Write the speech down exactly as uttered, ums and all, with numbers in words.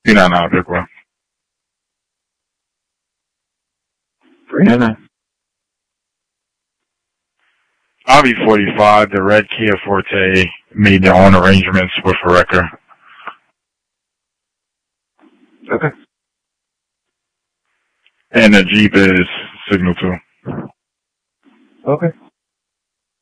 P ninety-nine Pickaway. three ninety-nine. I'll be forty-five. The red Kia Forte made their own arrangements with a wrecker. Okay. And the Jeep is Signal two. Okay.